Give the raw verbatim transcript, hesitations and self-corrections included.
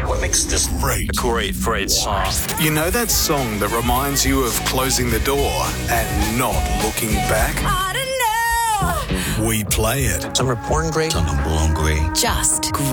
What makes this Great. a great, great song? You know that song that reminds you of closing the door and not looking back? I don't know. We play it. Some are born great, some are born great. Just